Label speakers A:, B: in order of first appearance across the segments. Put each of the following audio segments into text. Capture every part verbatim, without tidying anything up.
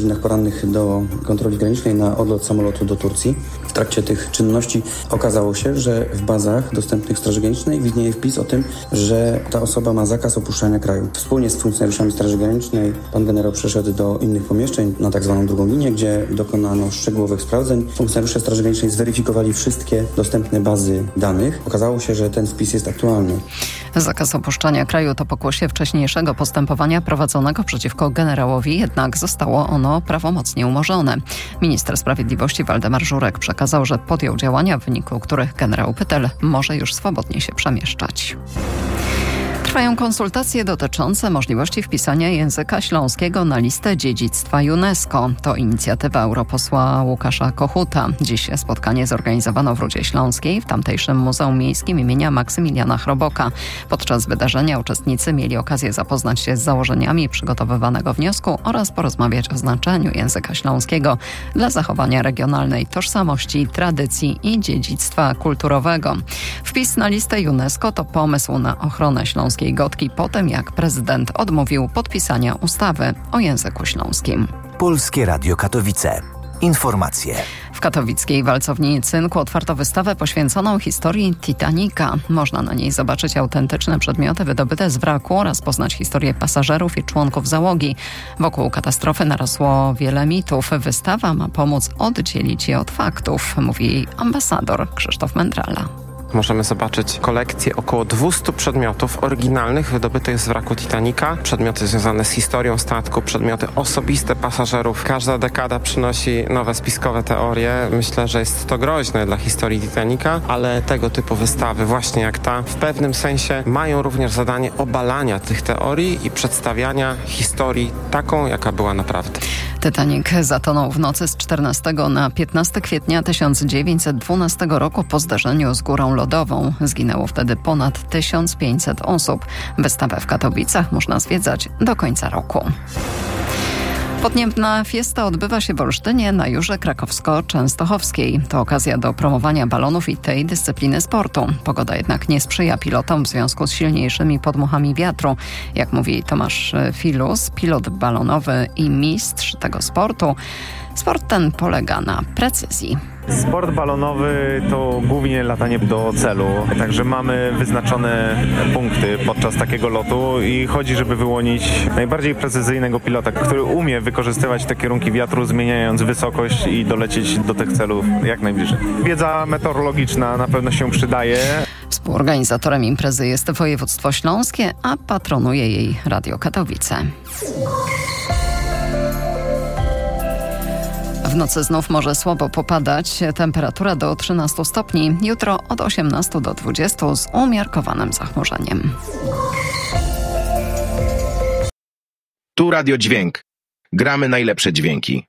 A: godzinach porannych do kontroli granicznej na odlot samolotu do Turcji. W trakcie tych czynności okazało się, że w bazach dostępnych Straży Granicznej widnieje wpis o tym, że ta osoba ma zakaz opuszczania kraju. Wspólnie z funkcjonariuszami Straży Granicznej pan generał przeszedł do innych pomieszczeń na tak zwaną drugą linię, gdzie dokonano szczegółowych sprawdzeń. Funkcjonariusze Straży Granicznej zweryfikowali wszystkie dostępne bazy danych. Okazało się, że ten wpis jest aktualny.
B: Zakaz opuszczania kraju to pokłosie wcześniejszego postępowania prowadzonego przeciwko generałowi, jednak zostało ono prawomocnie umorzone. Minister Sprawiedliwości Waldemar Żurek przekazał, że podjął działania, w wyniku których generał Pytel może już swobodnie się przemieszczać. Trwają konsultacje dotyczące możliwości wpisania języka śląskiego na listę dziedzictwa UNESCO. To inicjatywa europosła Łukasza Kochuta. Dziś spotkanie zorganizowano w Rudzie Śląskiej w tamtejszym Muzeum Miejskim imienia Maksymiliana Chroboka. Podczas wydarzenia uczestnicy mieli okazję zapoznać się z założeniami przygotowywanego wniosku oraz porozmawiać o znaczeniu języka śląskiego dla zachowania regionalnej tożsamości, tradycji i dziedzictwa kulturowego. Wpis na listę UNESCO to pomysł na ochronę śląskiej Gotki po tym, jak prezydent odmówił podpisania ustawy o języku śląskim.
C: Polskie Radio Katowice. Informacje.
B: W katowickiej walcowni Cynku otwarto wystawę poświęconą historii Titanica. Można na niej zobaczyć autentyczne przedmioty wydobyte z wraku oraz poznać historię pasażerów i członków załogi. Wokół katastrofy narosło wiele mitów. Wystawa ma pomóc oddzielić je od faktów, mówi jej ambasador Krzysztof Mędrala.
D: Możemy zobaczyć kolekcję około dwieście przedmiotów oryginalnych wydobytych z wraku Titanica. Przedmioty związane z historią statku, przedmioty osobiste pasażerów. Każda dekada przynosi nowe spiskowe teorie. Myślę, że jest to groźne dla historii Titanica, ale tego typu wystawy, właśnie jak ta, w pewnym sensie mają również zadanie obalania tych teorii i przedstawiania historii taką, jaka była naprawdę.
B: Titanic zatonął w nocy z czternastego na piętnastego kwietnia tysiąc dziewięćset dwunastego roku po zderzeniu z górą lodową. Zginęło wtedy ponad tysiąc pięćset osób. Wystawę w Katowicach można zwiedzać do końca roku. Podniebna fiesta odbywa się w Olsztynie na Jurze Krakowsko-Częstochowskiej. To okazja do promowania balonów i tej dyscypliny sportu. Pogoda jednak nie sprzyja pilotom w związku z silniejszymi podmuchami wiatru. Jak mówi Tomasz Filus, pilot balonowy i mistrz tego sportu, sport ten polega na precyzji.
E: Sport balonowy to głównie latanie do celu, także mamy wyznaczone punkty podczas takiego lotu i chodzi, żeby wyłonić najbardziej precyzyjnego pilota, który umie wykorzystywać te kierunki wiatru, zmieniając wysokość i dolecieć do tych celów jak najbliżej. Wiedza meteorologiczna na pewno się przydaje.
B: Współorganizatorem imprezy jest województwo śląskie, a patronuje jej Radio Katowice. W nocy znów może słabo popadać. Temperatura do trzynastu stopni. Jutro od osiemnastu do dwudziestu z umiarkowanym zachmurzeniem.
F: Tu Radio Dźwięk. Gramy najlepsze dźwięki.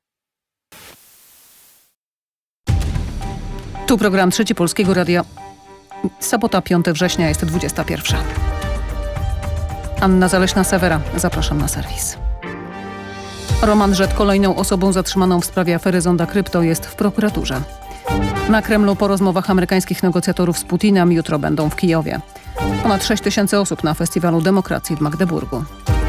G: Tu program Trzeci Polskiego Radia. Sobota, piątego września, jest dwudziesta pierwsza. Anna Zaleśna-Sewera. Zapraszam na serwis. Roman Żed, kolejną osobą zatrzymaną w sprawie afery Zonda Krypto, jest w prokuraturze. Na Kremlu po rozmowach amerykańskich negocjatorów z Putinem jutro będą w Kijowie. Ponad sześć tysięcy osób na Festiwalu Demokracji w Magdeburgu.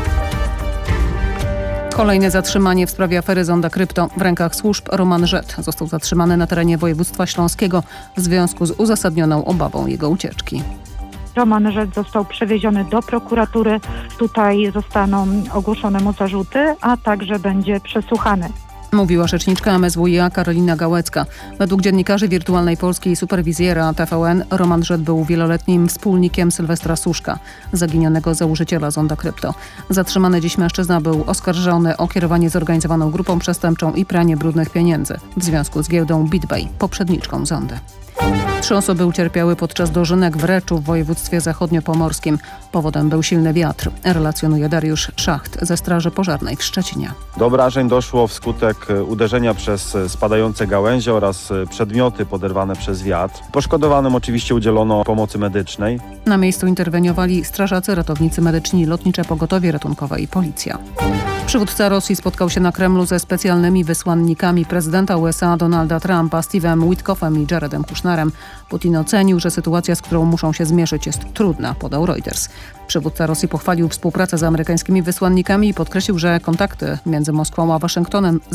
G: Kolejne zatrzymanie w sprawie afery Zonda Krypto. W rękach służb Roman Żed został zatrzymany na terenie województwa śląskiego w związku z uzasadnioną obawą jego ucieczki.
H: Roman Żed został przewieziony do prokuratury. Tutaj zostaną ogłoszone mu zarzuty, a także będzie przesłuchany.
G: Mówiła rzeczniczka M S W i A Karolina Gałecka. Według dziennikarzy Wirtualnej Polski i superwizjera T V N Roman Żed był wieloletnim wspólnikiem Sylwestra Suszka, zaginionego założyciela Zonda Krypto. Zatrzymany dziś mężczyzna był oskarżony o kierowanie zorganizowaną grupą przestępczą i pranie brudnych pieniędzy w związku z giełdą BitBay, poprzedniczką Zondy. Trzy osoby ucierpiały podczas dożynek w Reczu w województwie zachodniopomorskim. Powodem był silny wiatr, relacjonuje Dariusz Szacht ze Straży Pożarnej w Szczecinie.
I: Do obrażeń doszło wskutek uderzenia przez spadające gałęzie oraz przedmioty poderwane przez wiatr. Poszkodowanym oczywiście udzielono pomocy medycznej.
G: Na miejscu interweniowali strażacy, ratownicy medyczni, lotnicze pogotowie ratunkowe i policja. Przywódca Rosji spotkał się na Kremlu ze specjalnymi wysłannikami prezydenta U S A Donalda Trumpa, Steve'em Witkoffem i Jaredem Kushnerem. Putin ocenił, że sytuacja, z którą muszą się zmierzyć, jest trudna, podał Reuters. Przywódca Rosji pochwalił współpracę z amerykańskimi wysłannikami i podkreślił, że kontakty między Moskwą a Waszyngtonem